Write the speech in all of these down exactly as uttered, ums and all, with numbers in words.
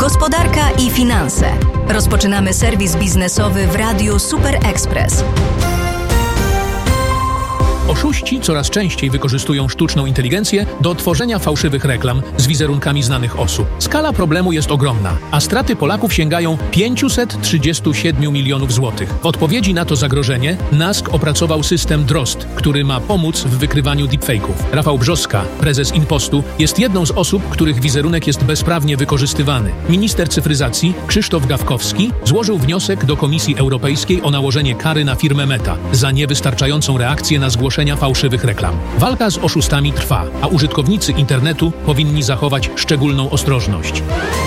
Gospodarka i finanse. Rozpoczynamy serwis biznesowy w Radiu Super Express. Oszuści coraz częściej wykorzystują sztuczną inteligencję do tworzenia fałszywych reklam z wizerunkami znanych osób. Skala problemu jest ogromna, a straty Polaków sięgają pięćset trzydzieści siedem milionów złotych. W odpowiedzi na to zagrożenie N A S K opracował system Drozd, który ma pomóc w wykrywaniu deepfake'ów. Rafał Brzoska, prezes Inpostu, jest jedną z osób, których wizerunek jest bezprawnie wykorzystywany. Minister cyfryzacji Krzysztof Gawkowski złożył wniosek do Komisji Europejskiej o nałożenie kary na firmę Meta za niewystarczającą reakcję na zgłoszenie fałszywych reklam. Walka z oszustami trwa, a użytkownicy internetu powinni zachować szczególną ostrożność.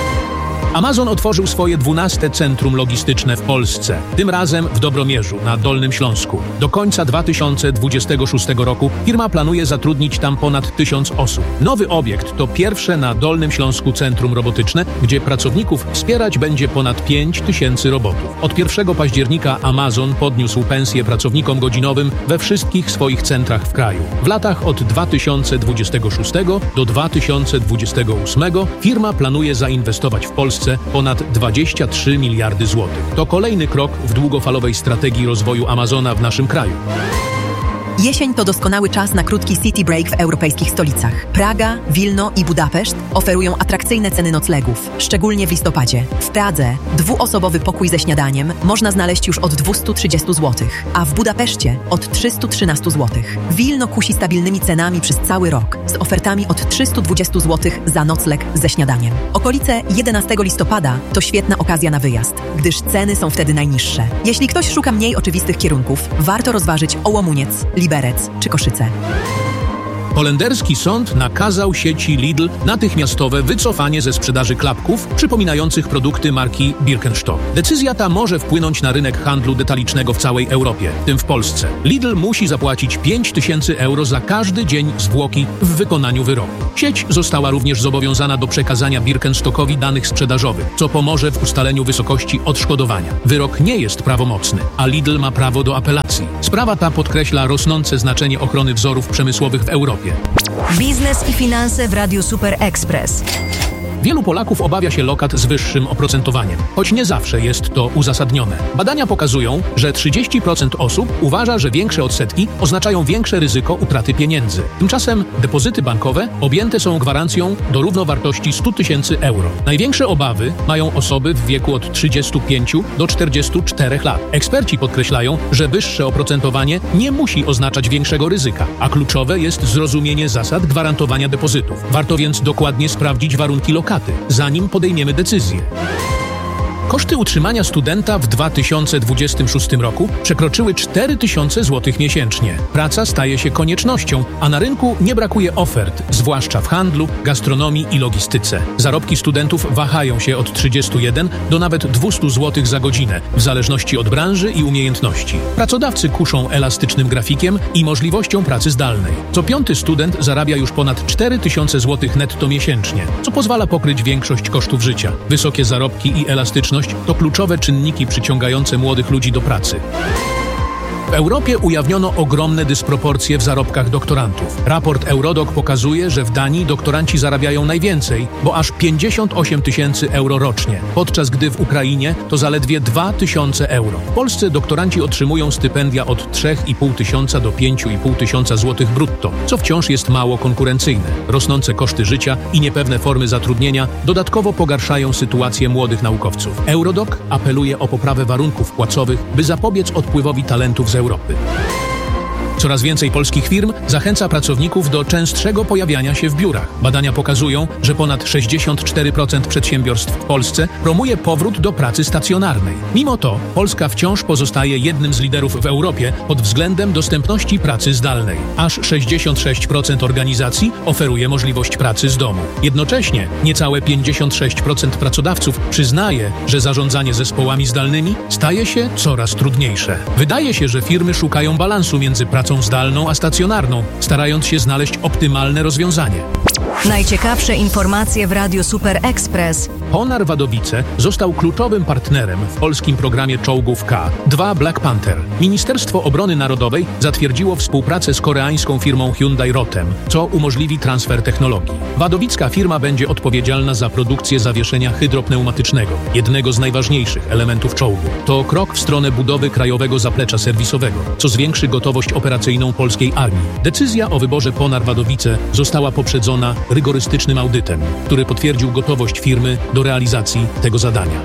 Amazon otworzył swoje dwunaste centrum logistyczne w Polsce, tym razem w Dobromierzu, na Dolnym Śląsku. Do końca dwa tysiące dwudziestego szóstego roku firma planuje zatrudnić tam ponad tysiąc osób. Nowy obiekt to pierwsze na Dolnym Śląsku centrum robotyczne, gdzie pracowników wspierać będzie ponad pięć tysięcy robotów. Od pierwszego października Amazon podniósł pensje pracownikom godzinowym we wszystkich swoich centrach w kraju. W latach od dwa tysiące dwudziestego szóstego do dwa tysiące dwudziestego ósmego firma planuje zainwestować w Polsce ponad dwadzieścia trzy miliardy złotych. To kolejny krok w długofalowej strategii rozwoju Amazona w naszym kraju. Jesień to doskonały czas na krótki city break w europejskich stolicach. Praga, Wilno i Budapeszt oferują atrakcyjne ceny noclegów, szczególnie w listopadzie. W Pradze dwuosobowy pokój ze śniadaniem można znaleźć już od dwieście trzydzieści złotych, a w Budapeszcie od trzysta trzynaście złotych. Wilno kusi stabilnymi cenami przez cały rok, z ofertami od trzysta dwadzieścia złotych za nocleg ze śniadaniem. Okolice jedenastego listopada to świetna okazja na wyjazd, gdyż ceny są wtedy najniższe. Jeśli ktoś szuka mniej oczywistych kierunków, warto rozważyć Ołomuniec, Liberec czy Koszyce. Holenderski sąd nakazał sieci Lidl natychmiastowe wycofanie ze sprzedaży klapków przypominających produkty marki Birkenstock. Decyzja ta może wpłynąć na rynek handlu detalicznego w całej Europie, w tym w Polsce. Lidl musi zapłacić pięć tysięcy euro za każdy dzień zwłoki w wykonaniu wyroku. Sieć została również zobowiązana do przekazania Birkenstockowi danych sprzedażowych, co pomoże w ustaleniu wysokości odszkodowania. Wyrok nie jest prawomocny, a Lidl ma prawo do apelacji. Sprawa ta podkreśla rosnące znaczenie ochrony wzorów przemysłowych w Europie. Biznes i finanse w Radiu Super Express. Wielu Polaków obawia się lokat z wyższym oprocentowaniem, choć nie zawsze jest to uzasadnione. Badania pokazują, że trzydzieści procent osób uważa, że większe odsetki oznaczają większe ryzyko utraty pieniędzy. Tymczasem depozyty bankowe objęte są gwarancją do równowartości stu tysięcy euro. Największe obawy mają osoby w wieku od trzydziestu pięciu do czterdziestu czterech lat. Eksperci podkreślają, że wyższe oprocentowanie nie musi oznaczać większego ryzyka, a kluczowe jest zrozumienie zasad gwarantowania depozytów. Warto więc dokładnie sprawdzić warunki lokaty, zanim podejmiemy decyzję. Koszty utrzymania studenta w dwa tysiące dwudziestym szóstym roku przekroczyły cztery tysiące złotych miesięcznie. Praca staje się koniecznością, a na rynku nie brakuje ofert, zwłaszcza w handlu, gastronomii i logistyce. Zarobki studentów wahają się od trzydziestu jeden do nawet dwustu złotych za godzinę, w zależności od branży i umiejętności. Pracodawcy kuszą elastycznym grafikiem i możliwością pracy zdalnej. Co piąty student zarabia już ponad cztery tysiące złotych netto miesięcznie, co pozwala pokryć większość kosztów życia. Wysokie zarobki i elastyczność to kluczowe czynniki przyciągające młodych ludzi do pracy. W Europie ujawniono ogromne dysproporcje w zarobkach doktorantów. Raport Eurodoc pokazuje, że w Danii doktoranci zarabiają najwięcej, bo aż pięćdziesiąt osiem tysięcy euro rocznie, podczas gdy w Ukrainie to zaledwie dwa tysiące euro. W Polsce doktoranci otrzymują stypendia od trzy i pół tysiąca do pięciu i pół tysiąca złotych brutto, co wciąż jest mało konkurencyjne. Rosnące koszty życia i niepewne formy zatrudnienia dodatkowo pogarszają sytuację młodych naukowców. Eurodoc apeluje o poprawę warunków płacowych, by zapobiec odpływowi talentów z Europy. Coraz więcej polskich firm zachęca pracowników do częstszego pojawiania się w biurach. Badania pokazują, że ponad sześćdziesiąt cztery procent przedsiębiorstw w Polsce promuje powrót do pracy stacjonarnej. Mimo to Polska wciąż pozostaje jednym z liderów w Europie pod względem dostępności pracy zdalnej. Aż sześćdziesiąt sześć procent organizacji oferuje możliwość pracy z domu. Jednocześnie niecałe pięćdziesiąt sześć procent pracodawców przyznaje, że zarządzanie zespołami zdalnymi staje się coraz trudniejsze. Wydaje się, że firmy szukają balansu między pracą pracą zdalną a stacjonarną, starając się znaleźć optymalne rozwiązanie. Najciekawsze informacje w Radiu Super Express. Honar Wadowice został kluczowym partnerem w polskim programie czołgów K dwa Black Panther. Ministerstwo Obrony Narodowej zatwierdziło współpracę z koreańską firmą Hyundai Rotem, co umożliwi transfer technologii. Wadowicka firma będzie odpowiedzialna za produkcję zawieszenia hydropneumatycznego, jednego z najważniejszych elementów czołgu. To krok w stronę budowy krajowego zaplecza serwisowego, co zwiększy gotowość operacyjną polskiej armii. Decyzja o wyborze Honar Wadowice została poprzedzona rygorystycznym audytem, który potwierdził gotowość firmy do realizacji tego zadania.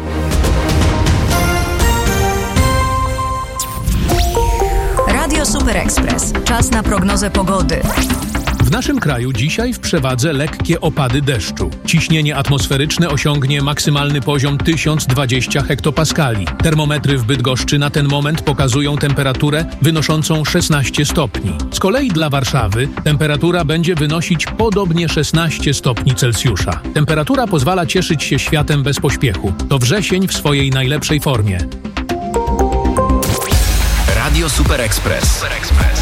Radio Super Express. Czas na prognozę pogody. W naszym kraju dzisiaj w przewadze lekkie opady deszczu. Ciśnienie atmosferyczne osiągnie maksymalny poziom tysiąc dwadzieścia hektopaskali. Termometry w Bydgoszczy na ten moment pokazują temperaturę wynoszącą szesnaście stopni. Z kolei dla Warszawy temperatura będzie wynosić podobnie szesnaście stopni Celsjusza. Temperatura pozwala cieszyć się światem bez pośpiechu. To wrzesień w swojej najlepszej formie. Radio Super Express. Super Express.